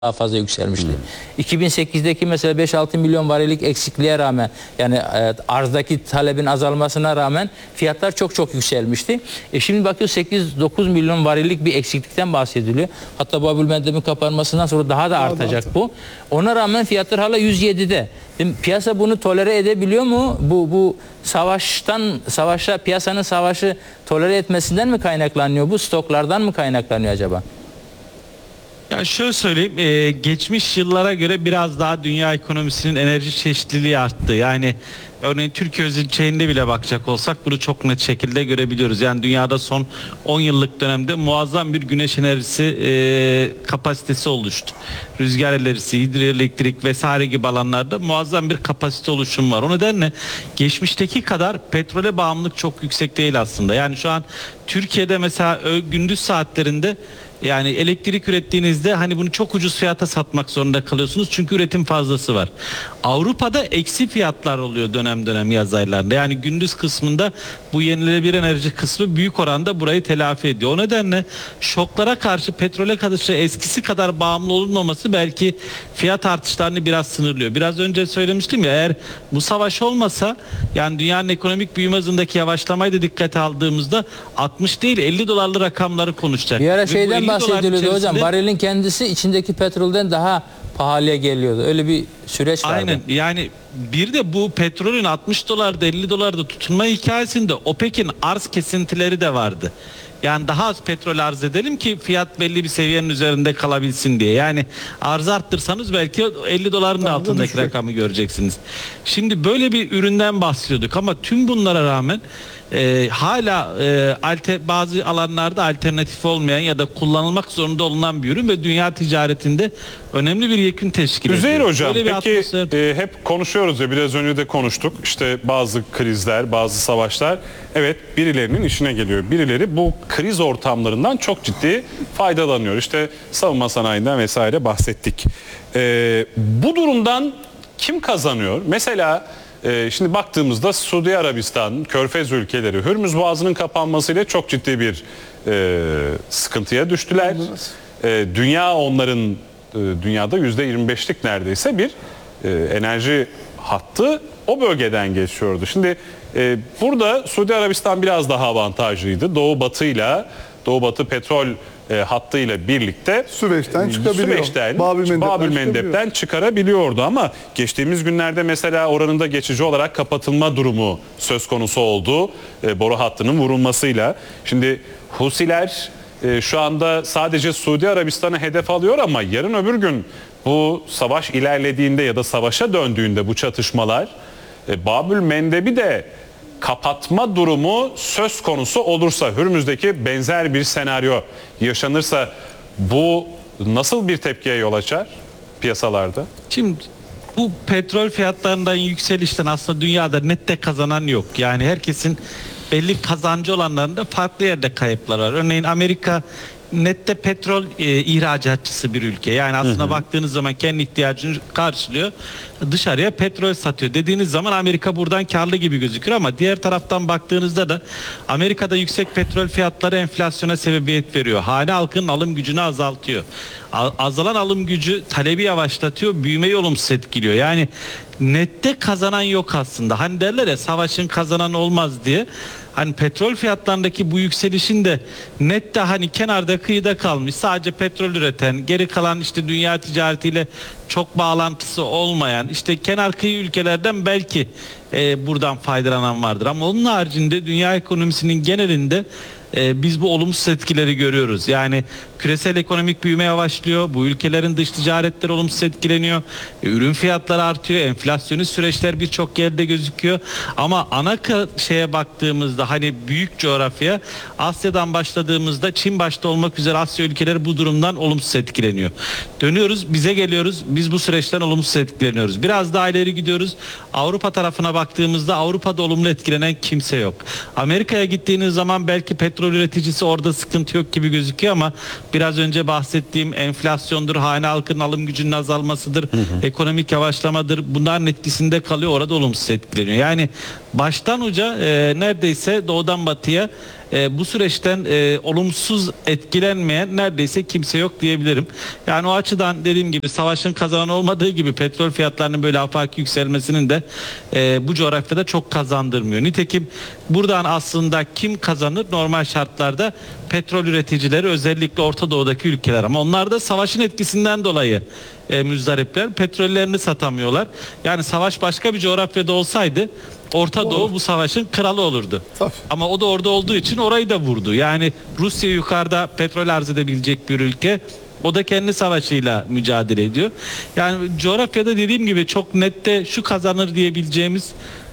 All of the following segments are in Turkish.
daha fazla yükselmişti. 2008'deki mesela 5-6 milyon varillik eksikliğe rağmen, yani arzdaki talebin azalmasına rağmen fiyatlar çok yükselmişti. Şimdi bakıyoruz 8-9 milyon varillik bir eksiklikten bahsediliyor. Hatta Babülmendeb'in kapanmasından sonra daha da artacak bu. Ona rağmen fiyatlar hala 107'de. Piyasa bunu tolere edebiliyor mu? Bu savaşa, piyasanın savaşı tolere etmesinden mi kaynaklanıyor? Bu stoklardan mı kaynaklanıyor acaba? Ya şöyle söyleyeyim, geçmiş yıllara göre biraz daha dünya ekonomisinin enerji çeşitliliği arttı. Yani örneğin Türkiye ölçeğinde bile bakacak olsak bunu çok net şekilde görebiliyoruz. Yani dünyada son 10 yıllık dönemde muazzam bir güneş enerjisi kapasitesi oluştu. Rüzgar enerjisi, hidroelektrik vesaire gibi alanlarda muazzam bir kapasite oluşumu var. O nedenle geçmişteki kadar petrole bağımlılık çok yüksek değil aslında. Yani şu an Türkiye'de mesela gündüz saatlerinde yani elektrik ürettiğinizde hani bunu çok ucuz fiyata satmak zorunda kalıyorsunuz çünkü üretim fazlası var. Avrupa'da eksi fiyatlar oluyor dönem yaz aylarında. Yani gündüz kısmında bu yenilenebilir enerji kısmı büyük oranda burayı telafi ediyor. O nedenle şoklara karşı petrole karşı eskisi kadar bağımlı olunmaması belki fiyat artışlarını biraz sınırlıyor. Biraz önce söylemiştim ya, eğer bu savaş olmasa yani dünyanın ekonomik büyüme hızındaki yavaşlamayı da dikkate aldığımızda 60 değil 50 dolarlı rakamları konuşacak. Bir ara şeyden bahsediliyordu hocam, varilin kendisi içindeki petrolden daha pahalıya geliyordu. Öyle bir süreç vardı. Aynen, yani bir de bu petrolün 60 dolarda 50 dolarda tutunma hikayesinde OPEC'in arz kesintileri de vardı. Yani daha az petrol arz edelim ki fiyat belli bir seviyenin üzerinde kalabilsin diye. Yani arzı arttırsanız belki 50 doların da altındaki rakamı göreceksiniz. Şimdi böyle bir üründen bahsediyorduk ama tüm bunlara rağmen hala bazı alanlarda alternatif olmayan ya da kullanılmak zorunda olunan bir ürün ve dünya ticaretinde önemli bir yekün teşkil ediyor. Üzeyir hocam, peki hep konuşuyoruz ya, biraz önce de konuştuk. İşte bazı krizler, bazı savaşlar evet birilerinin işine geliyor. Birileri bu kriz ortamlarından çok ciddi faydalanıyor. İşte savunma sanayinden vesaire bahsettik. Bu durumdan kim kazanıyor? Mesela şimdi baktığımızda Suudi Arabistan, Körfez ülkeleri Hürmüz Boğazı'nın kapanmasıyla çok ciddi bir sıkıntıya düştüler. Dünya onların dünyada %25'lik neredeyse bir enerji hattı o bölgeden geçiyordu. Şimdi burada Suudi Arabistan biraz daha avantajlıydı. Doğu Batı petrol hattıyla birlikte Süveyş'ten çıkabiliyor. Babülmendeb'den çıkarabiliyordu ama geçtiğimiz günlerde mesela oranın da geçici olarak kapatılma durumu söz konusu oldu. Boru hattının vurulmasıyla. Şimdi Husiler şu anda sadece Suudi Arabistan'ı hedef alıyor ama yarın öbür gün bu savaş ilerlediğinde ya da savaşa döndüğünde bu çatışmalar Babülmendeb'i de kapatma durumu söz konusu olursa, Hürmüz'deki benzer bir senaryo yaşanırsa bu nasıl bir tepkiye yol açar piyasalarda? Şimdi bu petrol fiyatlarından yükselişten aslında dünyada nette kazanan yok. Yani herkesin belli kazancı olanlarında farklı yerde kayıplar var. Örneğin Amerika nette petrol ihracatçısı bir ülke. Yani aslında baktığınız zaman kendi ihtiyacını karşılıyor. Dışarıya petrol satıyor. Dediğiniz zaman Amerika buradan karlı gibi gözükür ama diğer taraftan baktığınızda da Amerika'da yüksek petrol fiyatları enflasyona sebebiyet veriyor. Hane halkının alım gücünü azaltıyor. Azalan alım gücü talebi yavaşlatıyor, büyümeyi olumsuz etkiliyor. Yani nette kazanan yok aslında. Hani derler ya, savaşın kazanan olmaz diye. Hani petrol fiyatlarındaki bu yükselişin de nette hani kenarda kıyıda kalmış, sadece petrol üreten, geri kalan işte dünya ticaretiyle çok bağlantısı olmayan işte kenar kıyı ülkelerden belki buradan faydalanan vardır. Ama onun haricinde dünya ekonomisinin genelinde biz bu olumsuz etkileri görüyoruz. Yani küresel ekonomik büyüme yavaşlıyor. Bu ülkelerin dış ticaretleri olumsuz etkileniyor. Ürün fiyatları artıyor. Enflasyonist süreçler birçok yerde gözüküyor. Ama ana şeye baktığımızda hani büyük coğrafya, Asya'dan başladığımızda Çin başta olmak üzere Asya ülkeleri bu durumdan olumsuz etkileniyor. Dönüyoruz, bize geliyoruz. Biz bu süreçten olumsuz etkileniyoruz. Biraz daha ileri gidiyoruz. Avrupa tarafına baktığımızda Avrupa'da olumlu etkilenen kimse yok. Amerika'ya gittiğiniz zaman belki petrol üreticisi, orada sıkıntı yok gibi gözüküyor ama biraz önce bahsettiğim enflasyondur, hane halkının alım gücünün azalmasıdır, ekonomik yavaşlamadır. Bunların etkisinde kalıyor, orada olumsuz etkileniyor. Yani baştan uca neredeyse doğudan batıya bu süreçten olumsuz etkilenmeyen neredeyse kimse yok diyebilirim. Yani o açıdan dediğim gibi savaşın kazanan olmadığı gibi petrol fiyatlarının böyle afaki yükselmesinin de bu coğrafyada çok kazandırmıyor. Nitekim buradan aslında kim kazanır? Normal şartlarda petrol üreticileri, özellikle Orta Doğu'daki ülkeler, ama onlar da savaşın etkisinden dolayı müzdaripler. Petrollerini satamıyorlar. Yani savaş başka bir coğrafyada olsaydı Orta Doğu bu savaşın kralı olurdu. Tabii. Ama o da orada olduğu için orayı da vurdu. Yani Rusya yukarıda petrol arz edebilecek bir ülke. O da kendi savaşıyla mücadele ediyor. Yani coğrafyada dediğim gibi çok nette şu kazanır diyebileceğimiz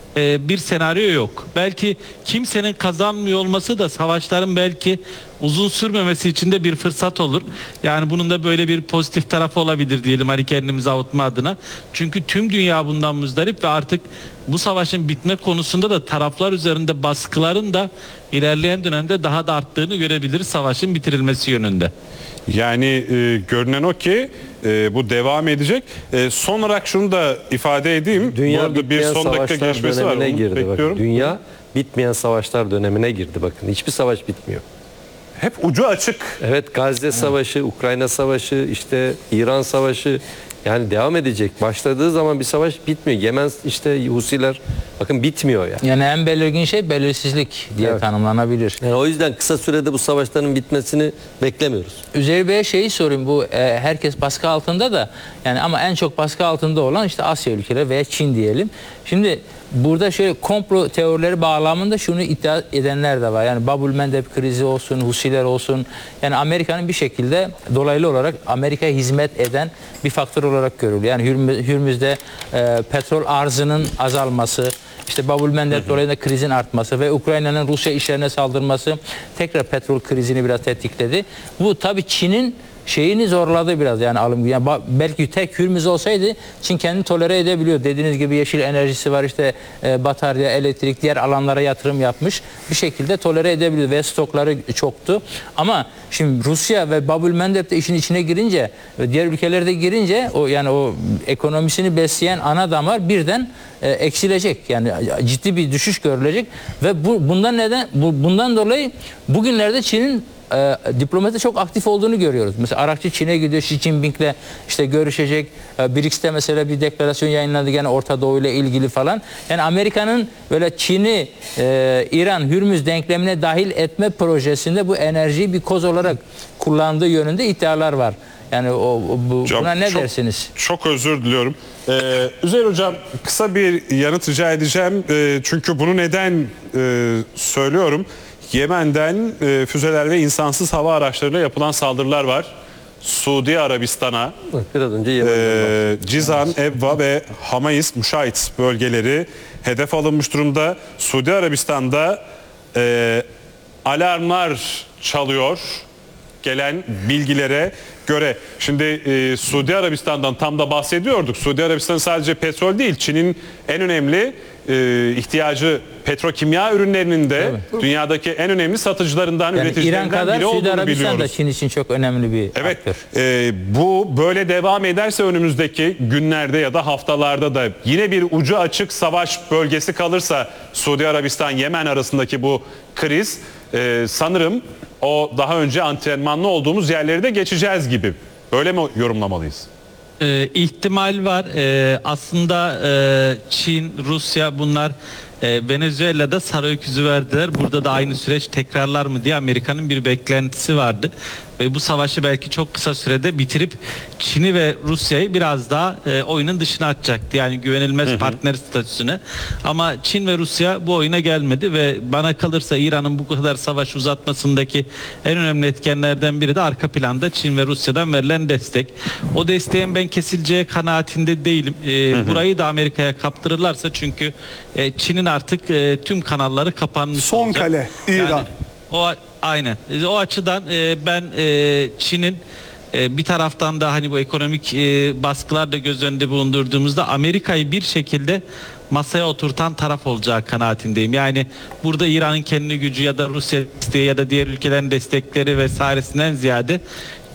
bir senaryo yok. Belki kimsenin kazanmıyor olması da savaşların belki uzun sürmemesi için de bir fırsat olur. Yani bunun da böyle bir pozitif tarafı olabilir diyelim, hani kendimizi avutma adına. Çünkü tüm dünya bundan muzdarip ve artık bu savaşın bitme konusunda da taraflar üzerinde baskıların da ilerleyen dönemde daha da arttığını görebiliriz savaşın bitirilmesi yönünde. Yani görünen o ki bu devam edecek. Son olarak şunu da ifade edeyim. Bu Dünya arada bir bitmeyen son dakika savaşlar gelişmesi var. dönemine Onu girdi. bekliyorum. Bakın, dünya bitmeyen savaşlar dönemine girdi bakın. Hiçbir savaş bitmiyor. Hep ucu açık. Evet, Gazze Savaşı, Ukrayna Savaşı, işte İran Savaşı, yani devam edecek. Başladığı zaman bir savaş bitmiyor. Yemen işte Husiler, bakın bitmiyor yani. Yani en belirgin şey belirsizlik diye Evet. tanımlanabilir. Yani o yüzden kısa sürede bu savaşların bitmesini beklemiyoruz. Üzeyir Bey'e şeyi sorayım, bu herkes baskı altında da, yani ama en çok baskı altında olan işte Asya ülkeleri veya Çin diyelim. Şimdi burada şöyle komplo teorileri bağlamında şunu iddia edenler de var. Yani Babul Mendeb krizi olsun, Husiler olsun. Yani Amerika'nın bir şekilde dolaylı olarak Amerika'ya hizmet eden bir faktör olarak görülüyor. Yani Hürmüz'de petrol arzının azalması, İşte Babul Mendeb dolayısıyla krizin artması ve Ukrayna'nın Rusya işlerine saldırması tekrar petrol krizini biraz tetikledi. Bu tabii Çin'in şeyini zorladı biraz, yani alım. Yani belki tek Hürmüz olsaydı Çin kendini tolere edebiliyor. Dediğiniz gibi yeşil enerjisi var, işte batarya, elektrik, diğer alanlara yatırım yapmış. Bir şekilde tolere edebiliyor ve stokları çoktu. Ama şimdi Rusya ve Babul Mendeb de işin içine girince ve diğer ülkelerde girince o, yani o ekonomisini besleyen ana damar birden eksilecek. Yani ciddi bir düşüş görülecek ve bundan dolayı bugünlerde Çin'in diplomatide çok aktif olduğunu görüyoruz. Mesela Arakçı Çin'e gidiyor, Xi Jinping'le işte görüşecek. BRICS'te mesela bir deklarasyon yayınladı gene Orta Doğu ile ilgili falan. Yani Amerika'nın böyle Çin'i İran Hürmüz denklemine dahil etme projesinde bu enerjiyi bir koz olarak kullandığı yönünde iddialar var. Yani buna ne dersiniz? Çok özür diliyorum. Üzeyir Hocam, kısa bir yanıt rica edeceğim. Çünkü bunu neden söylüyorum? Yemen'den füzeler ve insansız hava araçlarıyla yapılan saldırılar var. Suudi Arabistan'a, Biraz önce Yemen'den Cizan, Ebva ve Hamayis Muşait bölgeleri hedef alınmış durumda. Suudi Arabistan'da alarmlar çalıyor gelen bilgilere göre. Şimdi Suudi Arabistan'dan tam da bahsediyorduk. Suudi Arabistan sadece petrol değil, Çin'in en önemli ihtiyacı petrokimya ürünlerinin de dünyadaki en önemli satıcılarından, Yani İran üreticilerinden kadar biri Suudi olduğunu Arabistan da biliyoruz. Çin için çok önemli bir Evet, faktör. bu böyle devam ederse önümüzdeki günlerde ya da haftalarda da yine bir ucu açık savaş bölgesi kalırsa Suudi Arabistan-Yemen arasındaki bu kriz, sanırım o daha önce antrenmanlı olduğumuz yerleri de geçeceğiz gibi. Öyle mi yorumlamalıyız? İhtimal var. Aslında Çin, Rusya bunlar Venezuela'da sarı öküzü verdiler. Burada da aynı süreç tekrarlar mı diye Amerika'nın bir beklentisi vardı. Ve bu savaşı belki çok kısa sürede bitirip Çin'i ve Rusya'yı biraz daha oyunun dışına atacaktı. Yani güvenilmez partner statüsüne. Ama Çin ve Rusya bu oyuna gelmedi ve bana kalırsa İran'ın bu kadar savaş uzatmasındaki en önemli etkenlerden biri de arka planda Çin ve Rusya'dan verilen destek. O desteğin ben kesileceği kanaatinde değilim. Burayı da Amerika'ya kaptırırlarsa, çünkü Çin'in artık tüm kanalları kapanmış Son olacak. kale İran. Yani aynen. O açıdan ben Çin'in bir taraftan da hani bu ekonomik baskılar da göz önünde bulundurduğumuzda Amerika'yı bir şekilde masaya oturtan taraf olacağı kanaatindeyim. Yani burada İran'ın kendi gücü ya da Rusya desteği ya da diğer ülkelerin destekleri vesairesinden ziyade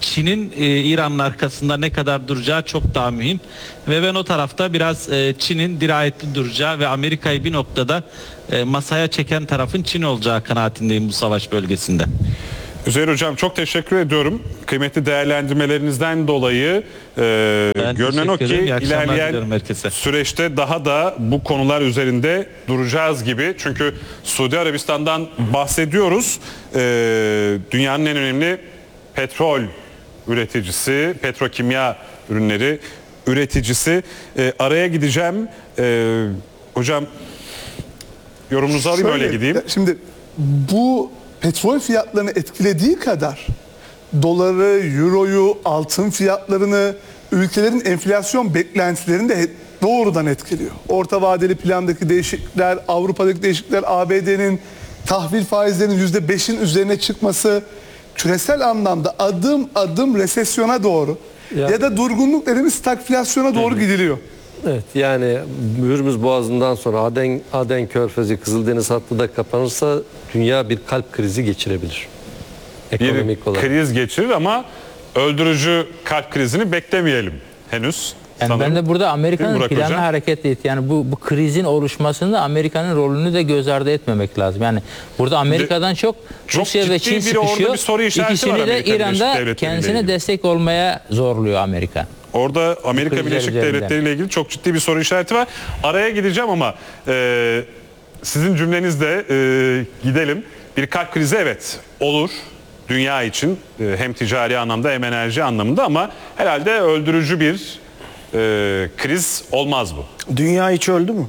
Çin'in İran'ın arkasında ne kadar duracağı çok daha mühim. Ve ben o tarafta biraz Çin'in dirayetli duracağı ve Amerika'yı bir noktada masaya çeken tarafın Çin olacağı kanaatindeyim bu savaş bölgesinde. Üzeyir Hocam çok teşekkür ediyorum. Kıymetli değerlendirmelerinizden dolayı görünen o ki teşekkür ederim. İyi akşamlar ilerleyen diliyorum herkese. süreçte daha da bu konular üzerinde duracağız gibi. Çünkü Suudi Arabistan'dan bahsediyoruz. Dünyanın en önemli petrol üreticisi, petrokimya ürünleri üreticisi. Araya gideceğim. Hocam yorumunuzu alayım öyle gideyim. Şimdi bu petrol fiyatlarını etkilediği kadar doları, euroyu, altın fiyatlarını, ülkelerin enflasyon beklentilerini de doğrudan etkiliyor. Orta vadeli plandaki değişiklikler, Avrupa'daki değişiklikler, ABD'nin tahvil faizlerinin %5'in üzerine çıkması küresel anlamda adım adım resesyona doğru ya da durgunluk dediğimiz stagflasyona doğru gidiliyor. Evet, yani Hürmüz Boğazı'ndan sonra Aden Körfezi, Kızıldeniz hattı da kapanırsa dünya bir kalp krizi geçirebilir. Ekonomik Bir olarak. kriz geçirir ama öldürücü kalp krizini beklemeyelim henüz. Yani Sanırım. ben de burada Değil Amerika'nın mi Burak planlı Hocam? hareket et. Yani bu krizin oluşmasında Amerika'nın rolünü de göz ardı etmemek lazım. Yani burada Amerika'dan çok Rusya ve ciddi Çin bir orada sıkışıyor. bir soru işareti var İkisini de Amerika Birleşik İran'da Devletleri ile kendisine ilgili. destek olmaya zorluyor Amerika. Orada Amerika krizler Birleşik üzerinden. Devletleri ile ilgili çok ciddi bir soru işareti var. Araya gideceğim ama sizin cümlenizle gidelim. Bir kalp krizi evet olur dünya için hem ticari anlamda hem enerji anlamında ama herhalde öldürücü bir kriz olmaz bu. Dünya hiç öldü mü?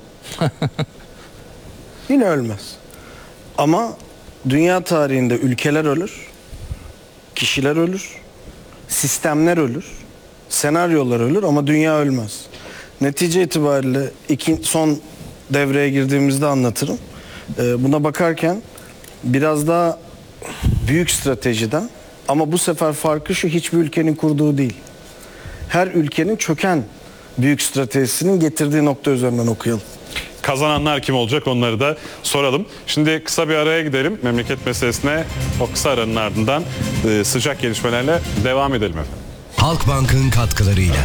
Yine ölmez. Ama dünya tarihinde ülkeler ölür, kişiler ölür, sistemler ölür, senaryolar ölür ama dünya ölmez. Netice itibariyle son devreye girdiğimizde anlatırım. Buna bakarken biraz daha büyük stratejiden ama bu sefer farkı şu, hiçbir ülkenin kurduğu değil. Her ülkenin çöken büyük stratejisinin getirdiği nokta üzerinden okuyalım. Kazananlar kim olacak onları da soralım. Şimdi kısa bir araya gidelim. Memleket meselesine o kısa aranın ardından sıcak gelişmelerle devam edelim efendim. Halkbank'ın katkılarıyla.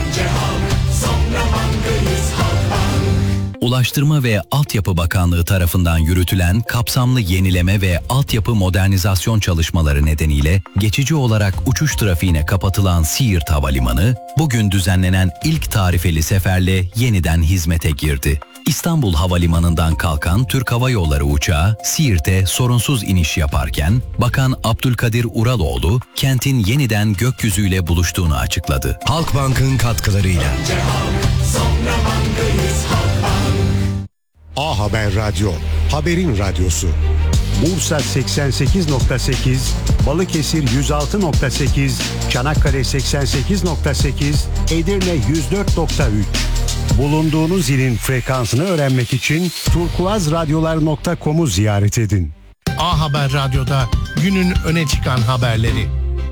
Ulaştırma ve Altyapı Bakanlığı tarafından yürütülen kapsamlı yenileme ve altyapı modernizasyon çalışmaları nedeniyle geçici olarak uçuş trafiğine kapatılan Siirt Havalimanı, bugün düzenlenen ilk tarifeli seferle yeniden hizmete girdi. İstanbul Havalimanı'ndan kalkan Türk Hava Yolları uçağı Siirt'e sorunsuz iniş yaparken Bakan Abdülkadir Uraloğlu kentin yeniden gökyüzüyle buluştuğunu açıkladı. Halkbank'ın katkılarıyla. A Haber Radyo, haberin radyosu. Bursa 88.8, Balıkesir 106.8, Çanakkale 88.8, Edirne 104.3. Bulunduğunuz ilin frekansını öğrenmek için turkuazradyolar.com'u ziyaret edin. A Haber Radyo'da günün öne çıkan haberleri.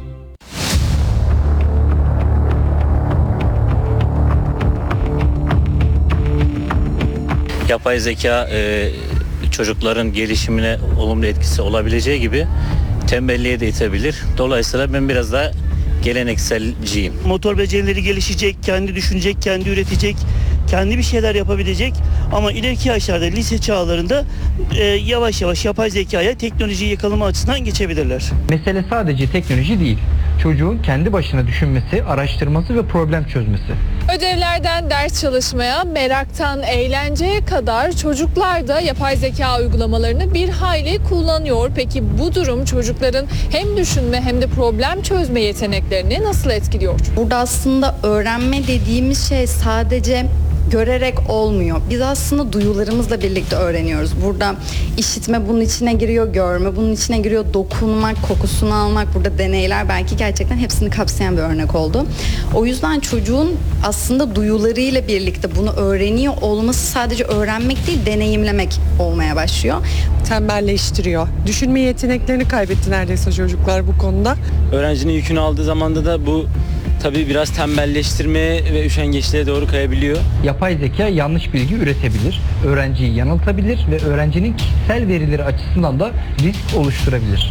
Yapay zeka çocukların gelişimine olumlu etkisi olabileceği gibi tembelliğe de itebilir. Dolayısıyla ben biraz daha gelenekselciyim. Motor becerileri gelişecek, kendi düşünecek, kendi üretecek, kendi bir şeyler yapabilecek. Ama ileriki yaşlarda lise çağlarında yavaş yavaş yapay zekaya teknolojiyi yakalama açısından geçebilirler. Mesele sadece teknoloji değil. Çocuğun kendi başına düşünmesi, araştırması ve problem çözmesi. Ödevlerden ders çalışmaya, meraktan eğlenceye kadar çocuklar da yapay zeka uygulamalarını bir hayli kullanıyor. Peki bu durum çocukların hem düşünme hem de problem çözme yeteneklerini nasıl etkiliyor? Burada aslında öğrenme dediğimiz şey sadece görerek olmuyor. Biz aslında duyularımızla birlikte öğreniyoruz. Burada işitme bunun içine giriyor, görme bunun içine giriyor, dokunmak, kokusunu almak, burada deneyler belki gerçekten hepsini kapsayan bir örnek oldu. O yüzden çocuğun aslında duyularıyla birlikte bunu öğreniyor olması sadece öğrenmek değil, deneyimlemek olmaya başlıyor. Tembelleştiriyor. Düşünme yeteneklerini kaybetti neredeyse çocuklar bu konuda. Öğrencinin yükünü aldığı zamanda da bu tabii biraz tembelleştirmeye ve üşengeçliğe doğru kayabiliyor. Yapay zeka yanlış bilgi üretebilir, öğrenciyi yanıltabilir ve öğrencinin kişisel verileri açısından da risk oluşturabilir.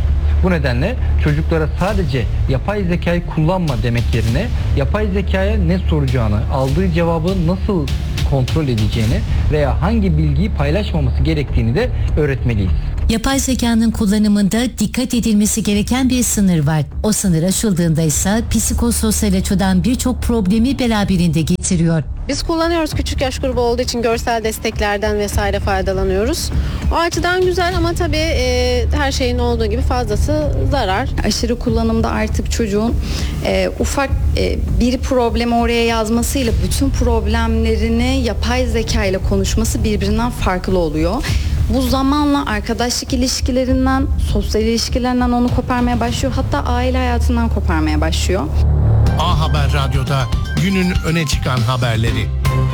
Bu nedenle çocuklara sadece yapay zekayı kullanma demek yerine yapay zekaya ne soracağını, aldığı cevabı nasıl kontrol edeceğini veya hangi bilgiyi paylaşmaması gerektiğini de öğretmeliyiz. Yapay zekanın kullanımında dikkat edilmesi gereken bir sınır var. O sınır aşıldığında ise psikososyal açıdan birçok problemi beraberinde getiriyor. Biz kullanıyoruz, küçük yaş grubu olduğu için görsel desteklerden vesaire faydalanıyoruz. O açıdan güzel ama tabii her şeyin olduğu gibi fazlası zarar. Aşırı kullanımda artık çocuğun ufak bir problemi oraya yazmasıyla bütün problemlerini yapay zeka ile konuşması birbirinden farklı oluyor. Bu zamanla arkadaşlık ilişkilerinden, sosyal ilişkilerinden onu koparmaya başlıyor. Hatta aile hayatından koparmaya başlıyor. A Haber Radyo'da günün öne çıkan haberleri.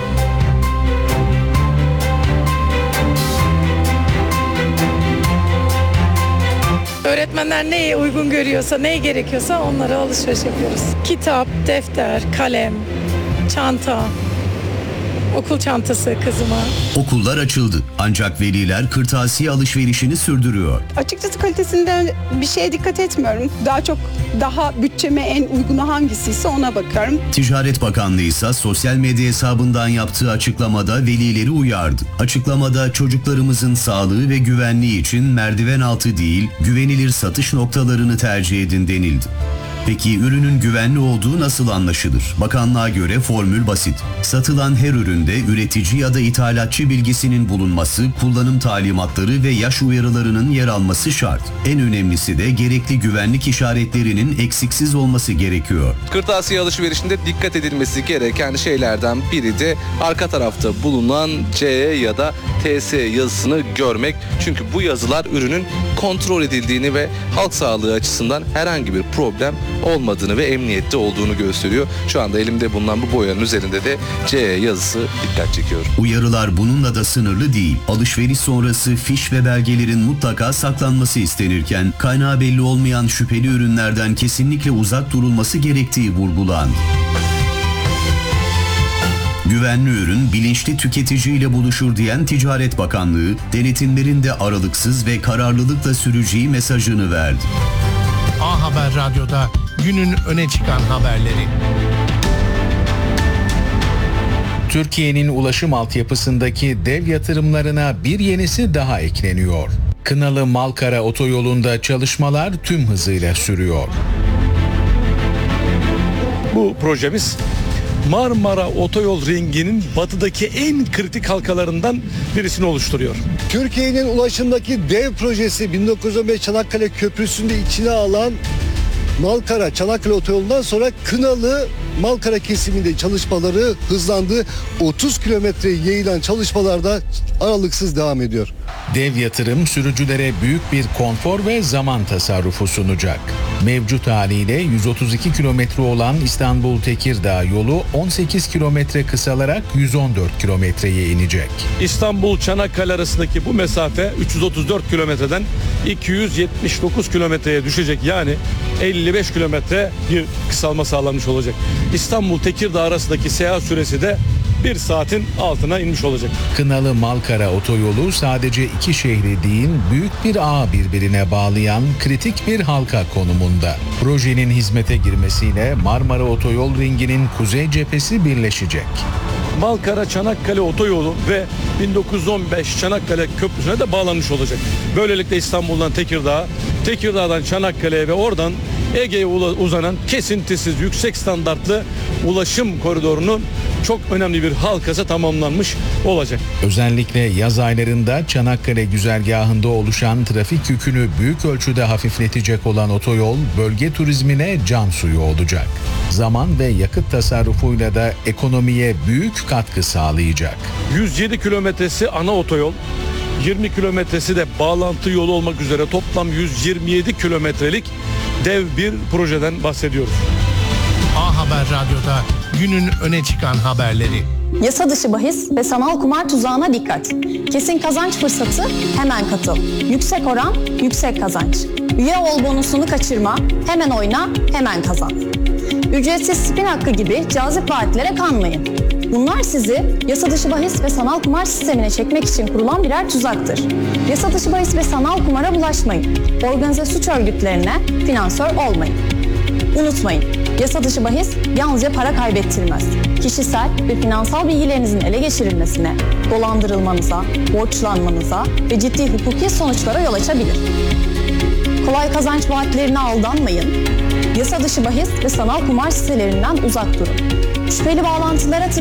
Öğretmenler neye uygun görüyorsa, neye gerekiyorsa onlara alışveriş yapıyoruz. Kitap, defter, kalem, çanta, okul çantası kızıma. Okullar açıldı ancak veliler kırtasiye alışverişini sürdürüyor. Açıkçası kalitesinden bir şeye dikkat etmiyorum. Daha bütçeme en uygunu hangisiyse ona bakıyorum. Ticaret Bakanlığı ise sosyal medya hesabından yaptığı açıklamada velileri uyardı. Açıklamada çocuklarımızın sağlığı ve güvenliği için merdiven altı değil, güvenilir satış noktalarını tercih edin denildi. Peki ürünün güvenli olduğu nasıl anlaşılır? Bakanlığa göre formül basit. Satılan her üründe üretici ya da ithalatçı bilgisinin bulunması, kullanım talimatları ve yaş uyarılarının yer alması şart. En önemlisi de gerekli güvenlik işaretlerinin eksiksiz olması gerekiyor. Kırtasiye alışverişinde dikkat edilmesi gereken şeylerden biri de arka tarafta bulunan C ya da TS yazısını görmek. Çünkü bu yazılar ürünün kontrol edildiğini ve halk sağlığı açısından herhangi bir problem olmadığını ve emniyette olduğunu gösteriyor. Şu anda elimde bulunan bu boyanın üzerinde de C yazısı dikkat çekiyor. Uyarılar bununla da sınırlı değil. Alışveriş sonrası fiş ve belgelerin mutlaka saklanması istenirken kaynağı belli olmayan şüpheli ürünlerden kesinlikle uzak durulması gerektiği vurgulandı. Güvenli ürün bilinçli tüketiciyle buluşur diyen Ticaret Bakanlığı, denetimlerin de aralıksız ve kararlılıkla süreceği mesajını verdi. A Haber Radyo'da günün öne çıkan haberleri. Türkiye'nin ulaşım altyapısındaki dev yatırımlarına bir yenisi daha ekleniyor. Kınalı Malkara Otoyolu'nda çalışmalar tüm hızıyla sürüyor. Bu projemiz Marmara Otoyol Ringi'nin batıdaki en kritik halkalarından birisini oluşturuyor. Türkiye'nin ulaşımdaki dev projesi 1915 Çanakkale Köprüsü'nü içine alan Malkara Çanakkale Otoyolu'ndan sonra Kınalı Malkara kesiminde çalışmaları hızlandı. 30 kilometre yayılan çalışmalarda aralıksız devam ediyor. Dev yatırım sürücülere büyük bir konfor ve zaman tasarrufu sunacak. Mevcut haliyle 132 kilometre olan İstanbul-Tekirdağ yolu 18 kilometre kısalarak 114 kilometreye inecek. İstanbul-Çanakkale arasındaki bu mesafe 334 kilometreden 279 kilometreye düşecek. Yani 55 kilometre bir kısalma sağlanmış olacak. İstanbul-Tekirdağ arasındaki seyahat süresi de 1 saatin altına inmiş olacak. Kınalı Malkara Otoyolu sadece iki şehri değil, büyük bir ağ birbirine bağlayan kritik bir halka konumunda. Projenin hizmete girmesiyle Marmara Otoyol Ringi'nin kuzey cephesi birleşecek. Malkara Çanakkale Otoyolu ve 1915 Çanakkale Köprüsü'ne de bağlanmış olacak. Böylelikle İstanbul'dan Tekirdağ, Tekirdağ'dan Çanakkale'ye ve oradan Ege'ye uzanan kesintisiz yüksek standartlı ulaşım koridorunun çok önemli bir halkası tamamlanmış olacak. Özellikle yaz aylarında Çanakkale güzergahında oluşan trafik yükünü büyük ölçüde hafifletecek olan otoyol bölge turizmine can suyu olacak. Zaman ve yakıt tasarrufuyla da ekonomiye büyük katkı sağlayacak. 107 kilometresi ana otoyol, 20 kilometresi de bağlantı yolu olmak üzere toplam 127 kilometrelik dev bir projeden bahsediyoruz. A Haber Radyo'da günün öne çıkan haberleri. Yasa dışı bahis ve sanal kumar tuzağına dikkat. Kesin kazanç fırsatı, hemen katıl. Yüksek oran, yüksek kazanç. Üye ol bonusunu kaçırma, hemen oyna, hemen kazan. Ücretsiz spin hakkı gibi cazip vaatlere kanmayın. Bunlar sizi yasa dışı bahis ve sanal kumar sistemine çekmek için kurulan birer tuzaktır. Yasa dışı bahis ve sanal kumara bulaşmayın. Organize suç örgütlerine finansör olmayın. Unutmayın, yasa dışı bahis yalnızca para kaybettirmez. Kişisel ve finansal bilgilerinizin ele geçirilmesine, dolandırılmanıza, borçlanmanıza ve ciddi hukuki sonuçlara yol açabilir. Kolay kazanç vaatlerine aldanmayın. Yasa dışı bahis ve sanal kumar sitelerinden uzak durun. Şüpheli bağlantılara